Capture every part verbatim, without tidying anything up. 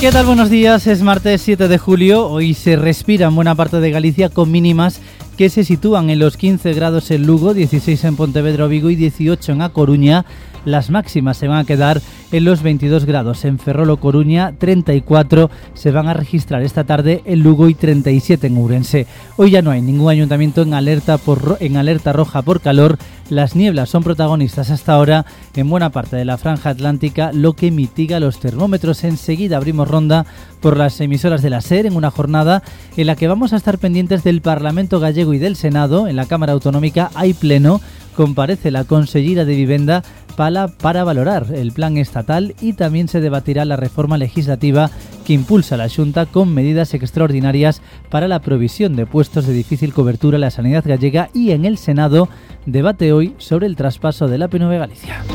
¿Qué tal? Buenos días, es martes siete de julio, hoy se respira en buena parte de Galicia con mínimas que se sitúan en los quince grados en Lugo, dieciséis en Pontevedra o Vigo y dieciocho en A Coruña. Las máximas se van a quedar en los veintidós grados en Ferrol o Coruña, treinta y cuatro se van a registrar esta tarde en Lugo y treinta y siete en Ourense. Hoy ya no hay ningún ayuntamiento en alerta, por, en alerta roja por calor. Las nieblas son protagonistas hasta ahora en buena parte de la franja atlántica, lo que mitiga los termómetros. Enseguida abrimos ronda por las emisoras de la SER en una jornada en la que vamos a estar pendientes del Parlamento gallego y del Senado. En la Cámara Autonómica hay pleno, comparece la consellera de Vivenda para, para valorar el plan estatal y también se debatirá la reforma legislativa que impulsa la Xunta con medidas extraordinarias para la provisión de puestos de difícil cobertura en la sanidad gallega, y en el Senado debate hoy sobre el traspaso de la P N V Galicia.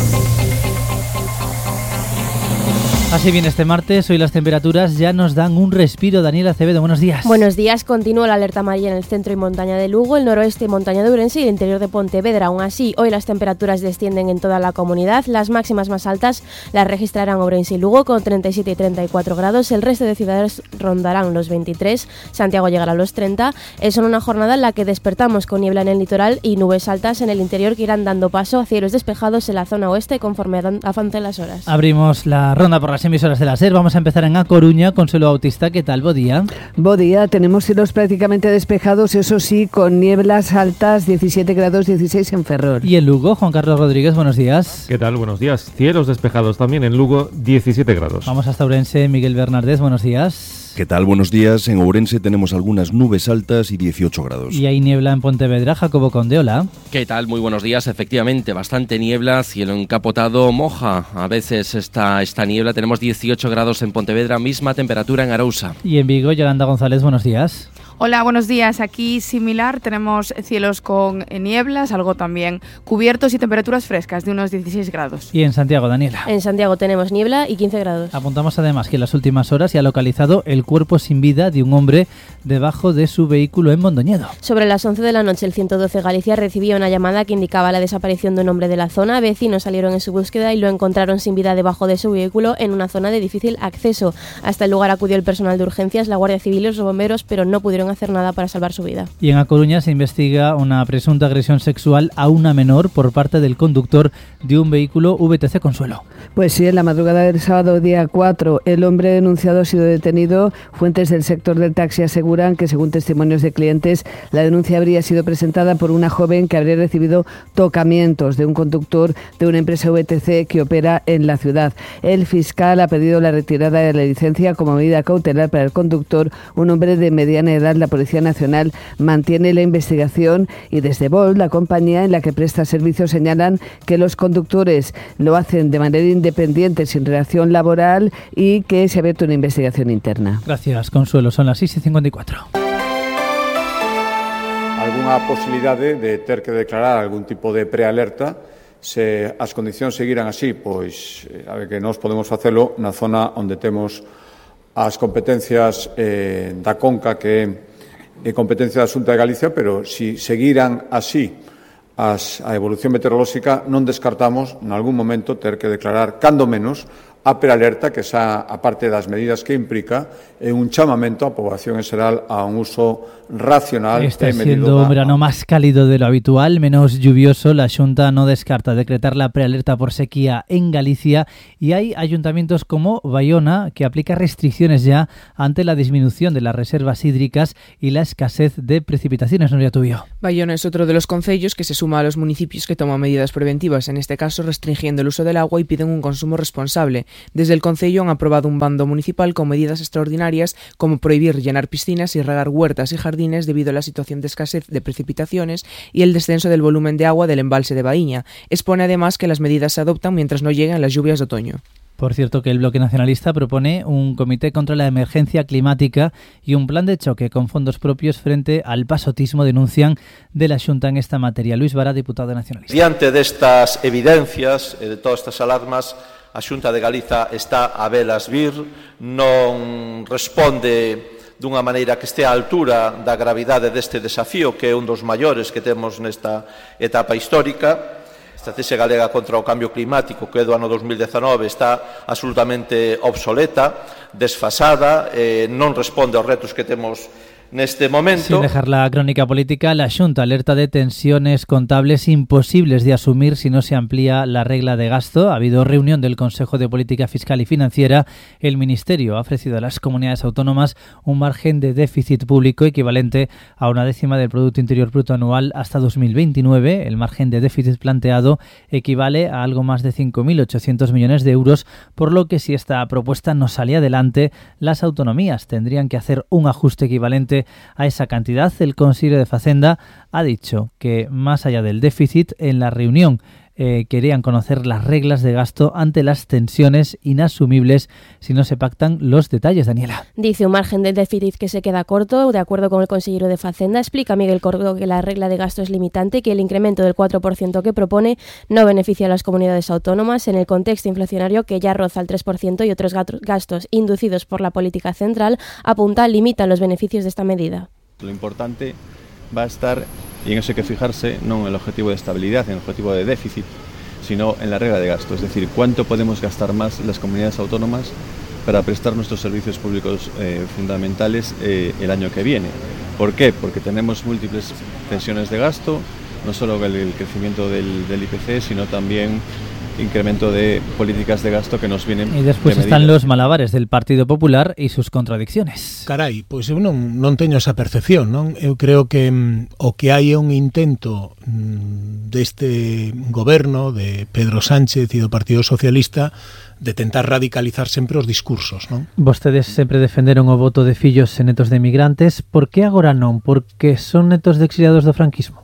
Así bien, este martes, hoy las temperaturas ya nos dan un respiro. Daniela Acevedo, buenos días. Buenos días. Continúa la alerta amarilla en el centro y montaña de Lugo, el noroeste y montaña de Ourense y el interior de Pontevedra. Aún así, hoy las temperaturas descienden en toda la comunidad. Las máximas más altas las registrarán Ourense y Lugo con treinta y siete y treinta y cuatro grados. El resto de ciudades rondarán los veintitrés. Santiago llegará a los treinta. Es una jornada en la que despertamos con niebla en el litoral y nubes altas en el interior que irán dando paso a cielos despejados en la zona oeste conforme avancen las horas. Abrimos la ronda por las emisoras de la SER. Vamos a empezar en A Coruña. Consuelo Bautista, ¿qué tal? Bo día. Bo día. Tenemos cielos prácticamente despejados, eso sí, con nieblas altas, diecisiete grados, dieciséis en Ferrol. Y en Lugo, Juan Carlos Rodríguez, buenos días. ¿Qué tal? Buenos días. Cielos despejados también en Lugo, diecisiete grados. Vamos hasta Ourense, Miguel Bernardés, buenos días. ¿Qué tal? Buenos días. En Ourense tenemos algunas nubes altas y dieciocho grados. Y hay niebla en Pontevedra. Jacobo Conde, hola. ¿Qué tal? Muy buenos días. Efectivamente, bastante niebla, cielo encapotado, moja a veces esta, esta niebla. Tenemos dieciocho grados en Pontevedra, misma temperatura en Arousa. Y en Vigo, Yolanda González, buenos días. Hola, buenos días. Aquí similar, tenemos cielos con nieblas, algo también cubiertos y temperaturas frescas de unos dieciséis grados. Y en Santiago, Daniela. En Santiago tenemos niebla y quince grados. Apuntamos además que en las últimas horas se ha localizado el cuerpo sin vida de un hombre debajo de su vehículo en Mondoñedo. Sobre las once de la noche, el ciento doce Galicia recibía una llamada que indicaba la desaparición de un hombre de la zona. Vecinos salieron en su búsqueda y lo encontraron sin vida debajo de su vehículo en una zona de difícil acceso. Hasta el lugar acudió el personal de urgencias, la Guardia Civil y los bomberos, pero no pudieron hacer nada para salvar su vida. Y en A Coruña se investiga una presunta agresión sexual a una menor por parte del conductor de un vehículo V T C Consuelo. Pues sí, en la madrugada del sábado día cuatro, el hombre denunciado ha sido detenido. Fuentes del sector del taxi aseguran que, según testimonios de clientes, la denuncia habría sido presentada por una joven que habría recibido tocamientos de un conductor de una empresa V T C que opera en la ciudad. El fiscal ha pedido la retirada de la licencia como medida cautelar para el conductor, un hombre de mediana edad. La Policía Nacional mantiene la investigación y desde Volt, la compañía en la que presta servicios, señalan que los conductores lo hacen de manera independiente, sin relación laboral, y que se ha abierto una investigación interna. Gracias, Consuelo. Son las seis y cincuenta y cuatro. Algunha posibilidade de ter que declarar algún tipo de prealerta se as condicións seguiran así, pois a ver que nós podemos facelo na zona onde temos as competencias eh, da Conca, que é e competencia da Xunta de Galicia, pero si seguiran así as, a evolución meteorolóxica, non descartamos en algún momento ter que declarar, cando menos, a prealerta, que xa, a parte das medidas que implica, é un chamamento á poboación en xeral a un uso racional. Está e medido siendo un da... verano más cálido de lo habitual, menos lluvioso. La Xunta no descarta decretar la prealerta por sequía en Galicia, y hay ayuntamientos como Baiona que aplica restricciones ya ante la disminución de las reservas hídricas y la escasez de precipitaciones. Nuria Tubio. Baiona es otro de los concellos que se suma a los municipios que toman medidas preventivas, en este caso restringiendo el uso del agua y piden un consumo responsable. Desde el concello han aprobado un bando municipal con medidas extraordinarias como prohibir llenar piscinas y regar huertas y jardines debido a la situación de escasez de precipitaciones y el descenso del volumen de agua del embalse de Baíña. Expone además que las medidas se adoptan mientras no lleguen las lluvias de otoño. Por cierto, que el Bloque Nacionalista propone un comité contra la emergencia climática y un plan de choque con fondos propios frente al pasotismo, denuncian, de la Xunta en esta materia. Luis Vara, diputado nacionalista. Diante destas evidencias e de todas estas alarmas, a Xunta de Galiza está a velas vir, non responde dunha maneira que estea á altura da gravidade deste desafío, que é un dos maiores que temos nesta etapa histórica. A estrategia galega contra o cambio climático, que é do ano dos mil dezanove, está absolutamente obsoleta, desfasada, eh, non responde aos retos que temos neste momento. Sin dejar la crónica política, la Xunta alerta de tensiones contables imposibles de asumir si no se amplía la regla de gasto. Ha habido reunión del Consejo de Política Fiscal y Financiera. El Ministerio ha ofrecido a las comunidades autónomas un margen de déficit público equivalente a una décima del Producto Interior Bruto anual hasta dos mil veintinueve. El margen de déficit planteado equivale a algo más de cinco mil ochocientos millones de euros, por lo que si esta propuesta no salía adelante, las autonomías tendrían que hacer un ajuste equivalente a esa cantidad. El consejero de Facenda ha dicho que, más allá del déficit, en la reunión eh, querían conocer las reglas de gasto ante las tensiones inasumibles si no se pactan los detalles. Daniela. Dice un margen de déficit que se queda corto. De acuerdo con el consejero de Facenda, explica Miguel Cordo que la regla de gasto es limitante y que el incremento del cuatro por ciento que propone no beneficia a las comunidades autónomas en el contexto inflacionario que ya roza el tres por ciento y otros gastos inducidos por la política central, apunta, limitan los beneficios de esta medida. Lo importante va a estar, y en eso hay que fijarse, no en el objetivo de estabilidad, en el objetivo de déficit, sino en la regla de gasto, es decir, cuánto podemos gastar más las comunidades autónomas para prestar nuestros servicios públicos eh, fundamentales eh, el año que viene. ¿Por qué? Porque tenemos múltiples tensiones de gasto, no solo el, el crecimiento del, del I P C, sino también incremento de políticas de gasto que nos vienen. E despois están los malabares del Partido Popular e sus contradicciones. Carai, pois eu non, non teño esa percepción, non? Eu creo que mm, o que hai é un intento mm, deste goberno de Pedro Sánchez e do Partido Socialista de tentar radicalizar sempre os discursos, non? Vostedes sempre defenderon o voto de fillos e netos de emigrantes. Por que agora non? Porque son netos de exiliados do franquismo?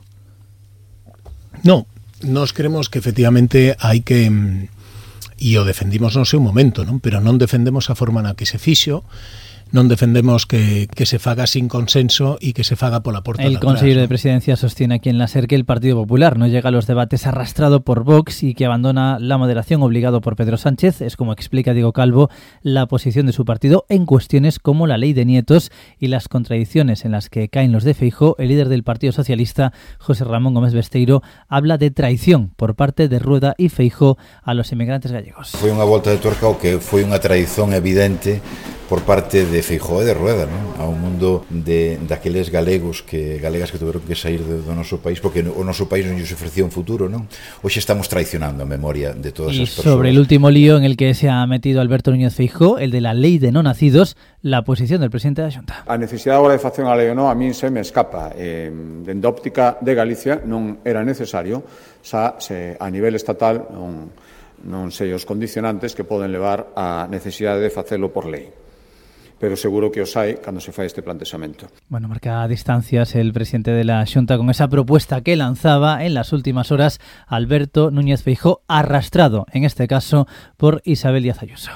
Non. Nos creemos que efectivamente hai que, e o defendimos no seu momento, non? Pero non defendemos a forma na que se fixo, non defendemos que, que se faga sin consenso y que se faga pola porta de atrás. El consejero de Presidencia sostiene aquí en la SER que el Partido Popular no llega a los debates arrastrado por Vox y que abandona la moderación obligado por Pedro Sánchez. Es, como explica Diego Calvo, la posición de su partido en cuestiones como la ley de nietos y las contradicciones en las que caen los de Feijóo. El líder del Partido Socialista, José Ramón Gómez Besteiro, habla de traición por parte de Rueda y Feijóo a los inmigrantes gallegos. Foi unha volta de tuerca o que foi unha traición evidente por parte de Feijóo e de Rueda, non? A un mundo de daqueles galegos que galegas que tuveron que sair do, do noso país porque o noso país non lles ofrecía un futuro, non? Hoxe estamos traicionando a memoria de todas y esas persoas. Sobre el último lío en el que se ha metido Alberto Núñez Feijóo, el de la lei de no nacidos, la posición del presidente da Xunta. A necesidade agora de facer unha lei ou non a min se me escapa. Eh, dende a óptica de Galicia non era necesario, xa se a nivel estatal non, non sei os condicionantes que poden levar a necesidade de facelo por lei. Pero seguro que os hai cando se fai este plantexamento. Bueno, marca a distancias el presidente de la Xunta con esa propuesta que lanzaba en las últimas horas Alberto Núñez Feijóo, arrastrado en este caso por Isabel Díaz Ayuso.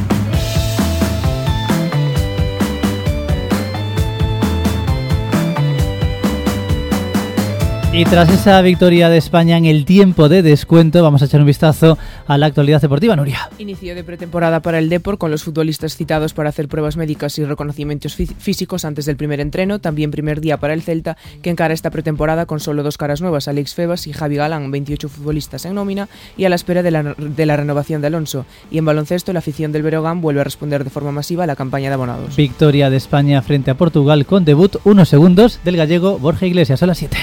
Y tras esa victoria de España en el tiempo de descuento, vamos a echar un vistazo a la actualidad deportiva, Nuria. Inicio de pretemporada para el Depor con los futbolistas citados para hacer pruebas médicas y reconocimientos fí- físicos antes del primer entreno. También primer día para el Celta, que encara esta pretemporada con solo dos caras nuevas, Alex Febas y Javi Galán, veintiocho futbolistas en nómina y a la espera de la, de la renovación de Alonso. Y en baloncesto, la afición del Breogán vuelve a responder de forma masiva a la campaña de abonados. Victoria de España frente a Portugal con debut unos segundos del gallego Borja Iglesias a las siete.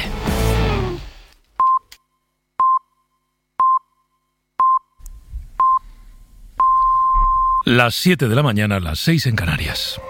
Las siete de la mañana, las seis en Canarias.